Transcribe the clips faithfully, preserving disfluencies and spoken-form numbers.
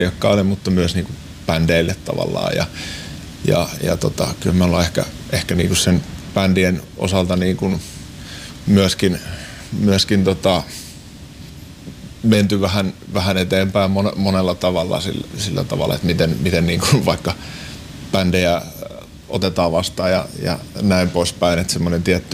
asiakkaille, mutta myös niin kuin bändeille tavallaan. Ja, ja, ja tota, kyllä me ollaan ehkä, ehkä niin kuin sen bändien osalta niin kuin myöskin, myöskin tota, menty vähän, vähän eteenpäin monella tavalla sillä, sillä tavalla, että miten, miten niin kuin vaikka bändejä otetaan vastaan ja, ja näin poispäin, että semmoinen tietty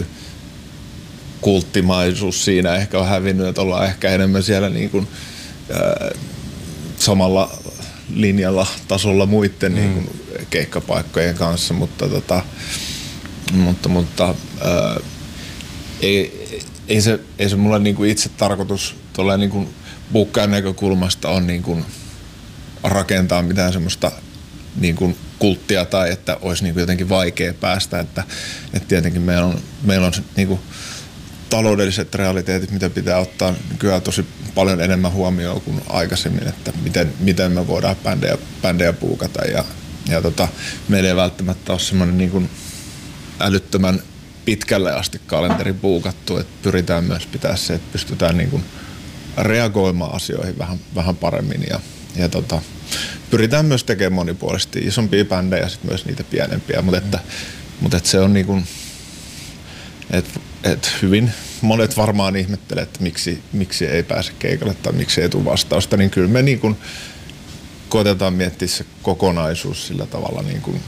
kulttimaisuus siinä ehkä on hävinnyt, että ollaan ehkä enemmän siellä niin kuin, ää, samalla linjalla tasolla muiden mm. niin kuin keikkapaikkojen kanssa, mutta, tota, mutta, mutta ää, ei, ei, se, ei se mulle niin kuin itse tarkoitus tuolla niin kuin buukkajan näkökulmasta on niin kuin rakentaa mitään semmoista niin kuin kulttia tai että olisi niin kuin jotenkin vaikea päästä, että, että tietenkin meillä on, meillä on niin kuin taloudelliset realiteetit, mitä pitää ottaa kyllä tosi paljon enemmän huomioon kuin aikaisemmin, että miten, miten me voidaan bändejä, bändejä buukata ja, ja tota, meillä ei välttämättä ole semmoinen niin kuin älyttömän pitkälle asti kalenteri buukattu, että pyritään myös pitää se, että pystytään niin kuin reagoimaan asioihin vähän, vähän paremmin ja, ja tota, pyritään myös tekemään monipuolisesti isompia bändejä ja sitten myös niitä pienempiä, mutta, että, mutta että se on niin kuin, että, että hyvin monet varmaan ihmettelee, että miksi, miksi ei pääse keikalle tai miksi ei tule vastausta, niin kyllä me niin kuin koetetaan miettiä se kokonaisuus sillä tavalla niin kuin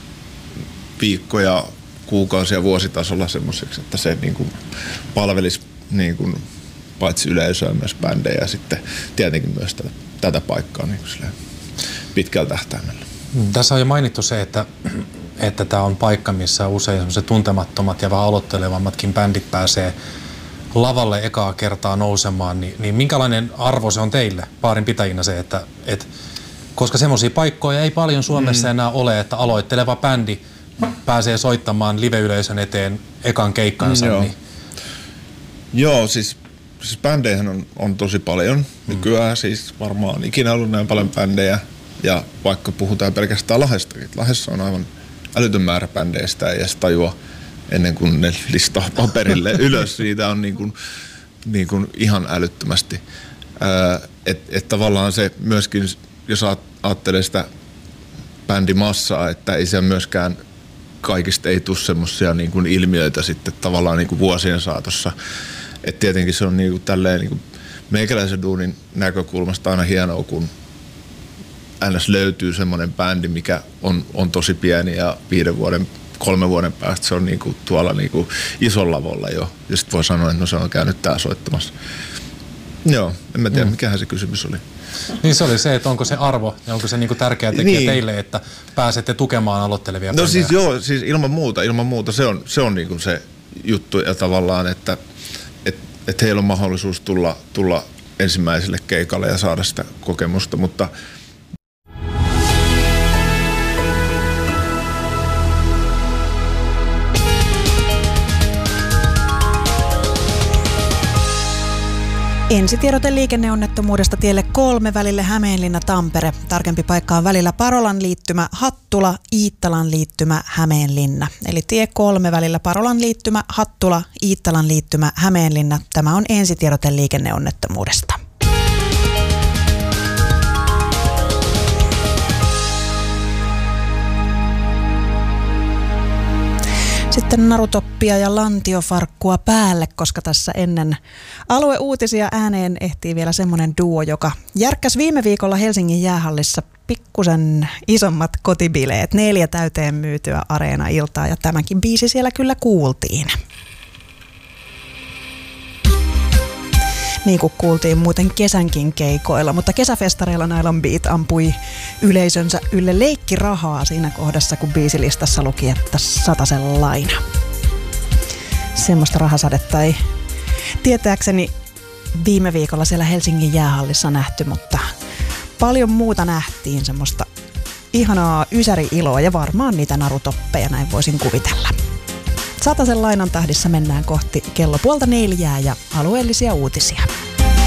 viikkoja, kuukausia, vuositasolla semmoiseksi, että se niin kuin palvelisi niin kuin paitsi yleisöä myös bändejä ja sitten tietenkin myös tätä, tätä paikkaa niin kuin pitkällä tähtäimellä. Tässä on jo mainittu se, että että tämä on paikka, missä usein semmoiset tuntemattomat ja vähän aloittelevammatkin bändit pääsee lavalle ekaa kertaa nousemaan, niin, niin minkälainen arvo se on teille baarin pitäjinä se, että et, koska semmoisia paikkoja ei paljon Suomessa mm. enää ole, että aloitteleva bändi pääsee soittamaan live-yleisön eteen ekan keikkansa. Mm, joo. Niin. Joo, siis, siis bändejähän on, on tosi paljon. Nykyään mm. siis varmaan on ikinä ollut näin paljon bändejä. Ja vaikka puhutaan pelkästään Lahdestakin, Lahdessa on aivan älytön määrä bändeistä, ei edes tajua ennen kuin ne listaa paperille ylös. Siitä on niin kuin, niin kuin ihan älyttömästi. Että et tavallaan se myöskin, jos ajattelee sitä bändimassaa, että ei se myöskään kaikista ei tule semmoisia niin kuin ilmiöitä sitten tavallaan niin kuin vuosien saatossa. Että tietenkin se on niin kuin tälleen niin kuin meikäläisen duunin näkökulmasta aina hienoa, kun ns. Löytyy semmoinen bändi, mikä on, on tosi pieni ja viiden vuoden, kolmen vuoden päästä se on niinku tuolla niinku isolla lavolla jo. Ja sitten voi sanoa, että no se on käynyt tää soittamassa. Joo, en mä tiedä, mm. mikähän se kysymys oli. Niin se oli se, että onko se arvo ja onko se niinku tärkeä tekijä niin teille, että pääsette tukemaan aloittelevia no bändejä? Siis joo, siis ilman muuta, ilman muuta se on, se on niinku se juttu ja tavallaan, että et, et heillä on mahdollisuus tulla, tulla ensimmäiselle keikalle ja saada sitä kokemusta, mutta Ensitiedote liikenneonnettomuudesta tielle kolme välille Hämeenlinna-Tampere. Tarkempi paikka on välillä Parolan liittymä Hattula, Iittalan liittymä Hämeenlinna. Eli tie kolme välillä Parolan liittymä Hattula, Iittalan liittymä Hämeenlinna. Tämä on ensitiedote liikenneonnettomuudesta. Sitten narutoppia ja lantiofarkkua päälle, koska tässä ennen alueuutisia ääneen ehtii vielä semmoinen duo, joka järkkäsi viime viikolla Helsingin jäähallissa pikkusen isommat kotibileet, neljä täyteen myytyä areena-iltaa ja tämäkin biisi siellä kyllä kuultiin. Niin kuin kuultiin muuten kesänkin keikoilla, mutta kesäfestareilla Nylon Beat ampui yleisönsä ylle leikkirahaa siinä kohdassa, kun biisilistassa luki, että satasen laina. Semmoista rahasadetta ei tietääkseni viime viikolla siellä Helsingin jäähallissa nähty, mutta paljon muuta nähtiin, semmoista ihanaa ysäri-iloa ja varmaan niitä narutoppeja, näin voisin kuvitella. Satasen lainan tahdissa mennään kohti kello puolta neljää ja alueellisia uutisia.